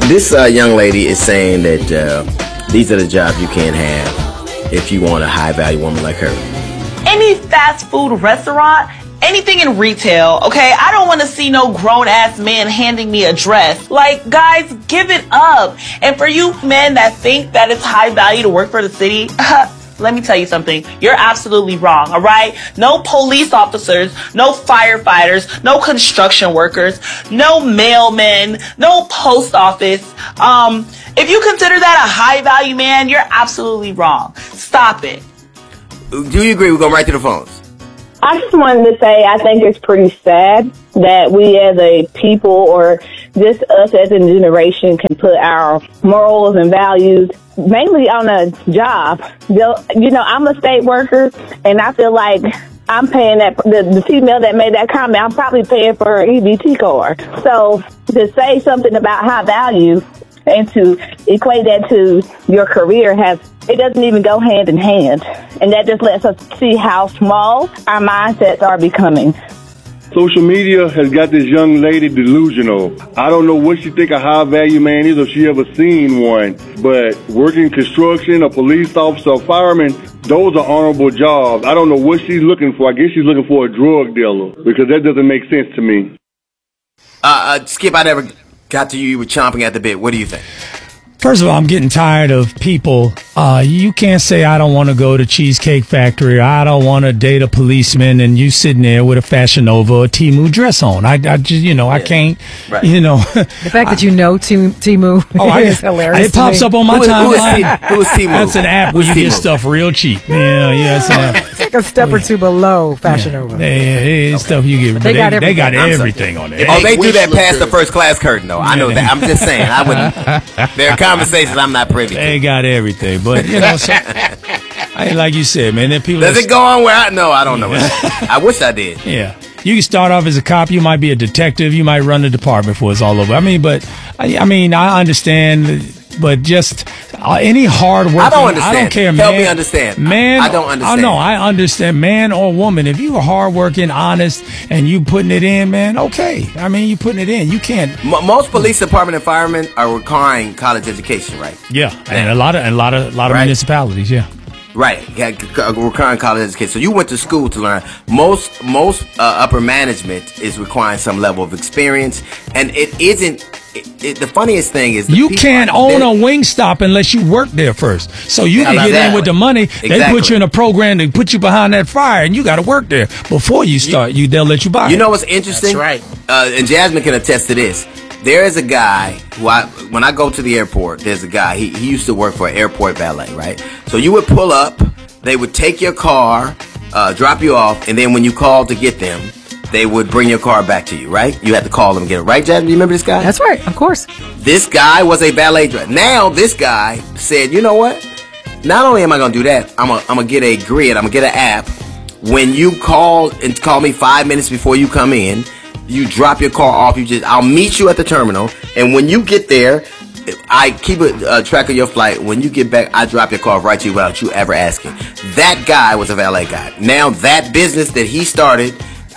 This young lady is saying that these are the jobs you can't have if you want a high-value woman like her. Any fast food restaurant, anything in retail, okay? I don't want to see no grown-ass man handing me a dress. Like, guys, give it up. And for you men that think that it's high value to work for the city, let me tell you something. You're absolutely wrong, all right? No police officers, no firefighters, no construction workers, no mailmen, no post office. If you consider that a high-value man, you're absolutely wrong. Stop it. Do you agree? We're going right to the phones. I just wanted to say I think it's pretty sad that we as a people or just us as a generation can put our morals and values mainly on a job. You know, I'm a state worker, and I feel like I'm paying that the female that made that comment, I'm probably paying for her EBT card. So to say something about high value and to equate that to your career it doesn't even go hand in hand. And that just lets us see how small our mindsets are becoming. Social media has got this young lady delusional. I don't know what she think a high-value man is or she ever seen one, but working construction, a police officer, a fireman, those are honorable jobs. I don't know what she's looking for. I guess she's looking for a drug dealer because that doesn't make sense to me. Skip, I never got to you. You were chomping at the bit. What do you think? First of all, I'm getting tired of people. You can't say I don't want to go to Cheesecake Factory. Or I don't want to date a policeman, and you sitting there with a Fashion Nova or Temu dress on. I just, I can't. Right. The fact that Temu is hilarious. It pops up on my timeline. Who is Temu? That's an app where you get stuff real cheap. Yeah, it's an app. It's like a step or two below Fashion Nova. Yeah, stuff you get. They got everything on there. Oh, they do that past the first class curtain, though. I know that. I'm just saying. I wouldn't. There are conversations I'm not privy to. They got everything, but so, like you said, man, then people. Does it go on where I don't know. I wish I did. Yeah, you can start off as a cop. You might be a detective. You might run the department before it's all over. I understand. But just any hard work. I don't understand. I don't care, man. Help me understand. Man, I don't understand. No, I understand. Man or woman, if you are hardworking, honest, and you putting it in, man, okay. You putting it in. You can't. Most police department and firemen are requiring college education, right? Yeah, and a lot of right? Municipalities, yeah. Right, requiring college education. So you went to school to learn. Most upper management is requiring some level of experience, and it isn't. The funniest thing is you can't own a Wingstop unless you work there first. So you can get in with the money. They put you in a program to put you behind that fire, and you got to work there before you start. They'll let you buy. You know what's interesting? That's right. And Jasmine can attest to this. There is a guy who when I go to the airport, there's a guy. He used to work for an airport valet, right? So you would pull up, they would take your car, drop you off, and then when you called to get them, they would bring your car back to you, right? You had to call them and get it, right, Jasmine? Do you remember this guy? That's right, of course. This guy was a valet driver. Now this guy said, you know what? Not only am I going to do that, I'm going to get a grid, I'm going to get an app. When you call me 5 minutes before you come in, you drop your car off. I'll meet you at the terminal, and when you get there, I keep a track of your flight. When you get back, I drop your car right to you without you ever asking. That guy was a valet guy. Now that business that he started,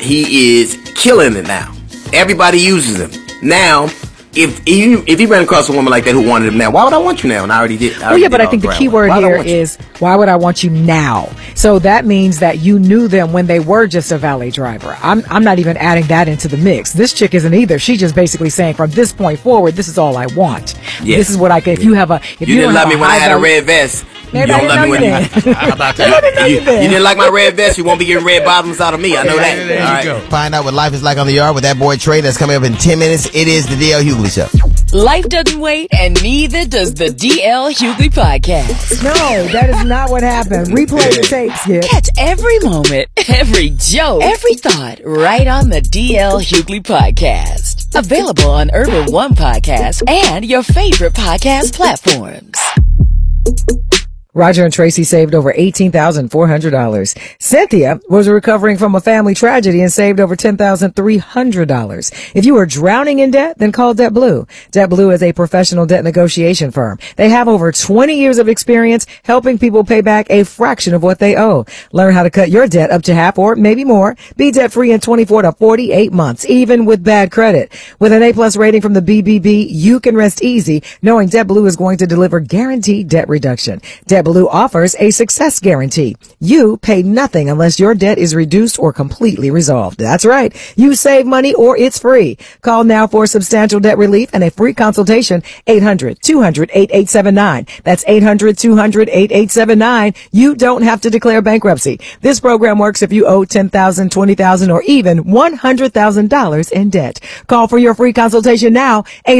he is killing it now. Everybody uses him. Now, if he ran across a woman like that who wanted him now, why would I want you now? And I already did. But I think the key word here is, why would I want you now? So that means that you knew them when they were just a valet driver. I'm not even adding that into the mix. This chick isn't either. She's just basically saying, from this point forward, this is all I want. Yeah. This is what I can. If you didn't love me when I had a red vest. Maybe you don't love me when How about that? You didn't like my red vest, you won't be getting red bottoms out of me. I know that. There you go. Find out what life is like on the yard with that boy Trey. That's coming up in 10 minutes. It is the DL Hughley Show. Life doesn't wait, and neither does the DL Hughley Podcast. No, that is not what happened. Replay the tapes, yeah. Catch every moment, every joke, every thought right on the DL Hughley Podcast. Available on Urban One Podcast and your favorite podcast platforms. Roger and Tracy saved over $18,400. Cynthia was recovering from a family tragedy and saved over $10,300. If you are drowning in debt, then call DebtBlue. DebtBlue is a professional debt negotiation firm. They have over 20 years of experience helping people pay back a fraction of what they owe. Learn how to cut your debt up to half or maybe more. Be debt-free in 24 to 48 months, even with bad credit. With an A+ rating from the BBB, you can rest easy knowing DebtBlue is going to deliver guaranteed debt reduction. DebtBlue offers a success guarantee. You pay nothing unless your debt is reduced or completely resolved. That's right. You save money or it's free. Call now for substantial debt relief and a free consultation. 800-200-8879. That's 800-200-8879. You don't have to declare bankruptcy. This program works if you owe $10,000, $20,000, or even $100,000 in debt. Call for your free consultation now.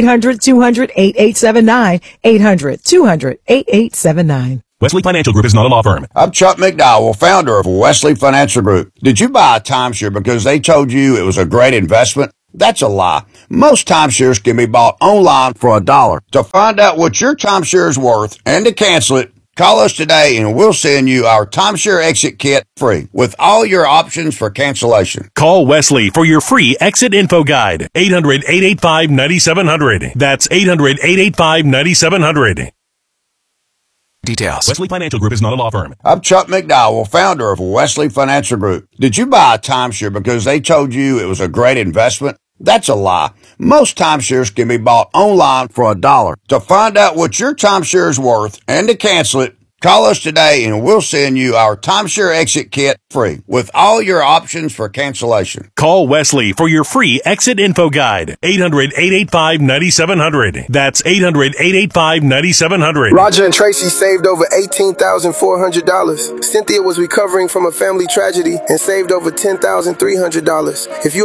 800-200-8879. 800-200-8879. Wesley Financial Group is not a law firm. I'm Chuck McDowell, founder of Wesley Financial Group. Did you buy a timeshare because they told you it was a great investment? That's a lie. Most timeshares can be bought online for $1. To find out what your timeshare is worth and to cancel it, call us today and we'll send you our timeshare exit kit free with all your options for cancellation. Call Wesley for your free exit info guide. 800-885-9700. That's 800-885-9700. Details. Wesley Financial Group is not a law firm. I'm Chuck McDowell, founder of Wesley Financial Group. Did you buy a timeshare because they told you it was a great investment? That's a lie. Most timeshares can be bought online for $1. To find out what your timeshare is worth and to cancel it, call us today and we'll send you our timeshare exit kit free with all your options for cancellation. Call Wesley for your free exit info guide. 800-885-9700. That's 800-885-9700. Roger and Tracy saved over $18,400. Cynthia was recovering from a family tragedy and saved over $10,300. If you